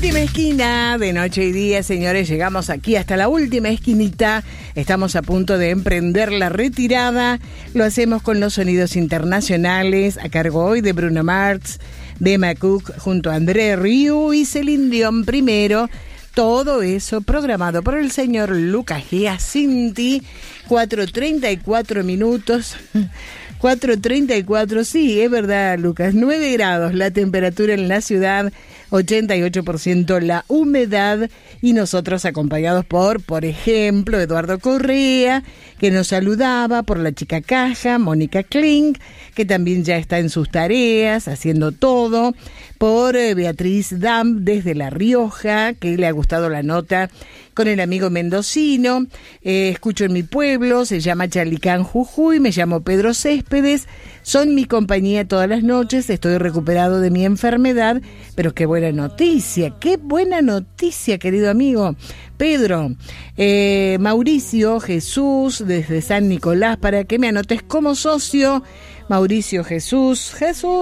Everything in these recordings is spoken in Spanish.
Última esquina de Noche y Día, señores, llegamos aquí hasta la última esquinita. Estamos a punto de emprender la retirada. Lo hacemos con los sonidos internacionales, a cargo hoy de Bruno Mars, de McCook, junto a André Rieu y Celine Dion primero. Todo eso programado por el señor Lucas Giacinti. 4:34 minutos. 4:34, sí, es verdad, Lucas. 9 grados la temperatura en la ciudad, 88% la humedad, y nosotros acompañados por ejemplo, Eduardo Correa, que nos saludaba, por la chica caja, Mónica Klink, que también ya está en sus tareas, haciendo todo, por Beatriz Dam desde La Rioja, que le ha gustado la nota con el amigo mendocino. Escucho en mi pueblo, se llama Chalicán, Jujuy, me llamo Pedro Céspedes, son mi compañía todas las noches, estoy recuperado de mi enfermedad, pero qué buena noticia, querido amigo Pedro. Mauricio Jesús desde San Nicolás, para que me anotes como socio. Mauricio Jesús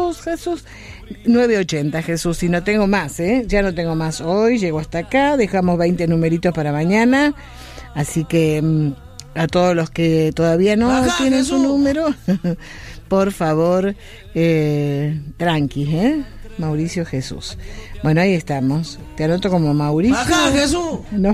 980, Jesús, y no tengo más, ya no tengo más hoy, llego hasta acá, dejamos 20 numeritos para mañana, así que a todos los que todavía no tienen su número, por favor, tranqui, Mauricio Jesús. Bueno, ahí estamos. Te anoto como Mauricio. ¡Baja, Jesús! No,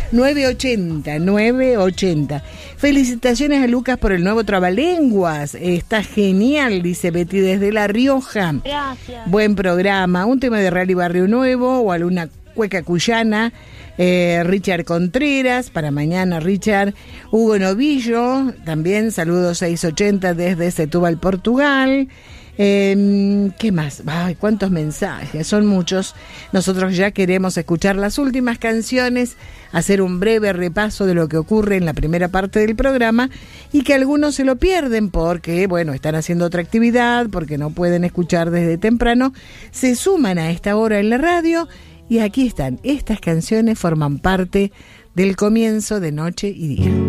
980. Felicitaciones a Lucas por el nuevo trabalenguas. Está genial, dice Betty desde La Rioja. Gracias. Buen programa. Un tema de Rally Barrio Nuevo o alguna cueca cuyana. Richard Contreras, para mañana, Richard. Hugo Novillo, también saludos 680 desde Setúbal, Portugal. ¿Qué más? Ay, cuántos mensajes, son muchos. Nosotros ya queremos escuchar las últimas canciones, hacer un breve repaso de lo que ocurre en la primera parte del programa, y que algunos se lo pierden porque, bueno, están haciendo otra actividad, porque no pueden escuchar desde temprano. Se suman a esta hora en la radio y aquí están. Estas canciones forman parte del comienzo de Noche y Día.